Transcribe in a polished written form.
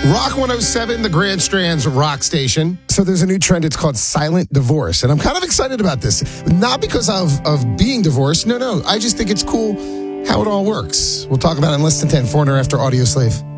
Rock 107, the Grand Strand's rock station. So there's a new trend. It's called silent divorce. And I'm kind of excited about this. Not because of being divorced. No. I just think it's cool how it all works. We'll talk about it in less than 10. Foreigner after Audio Slave.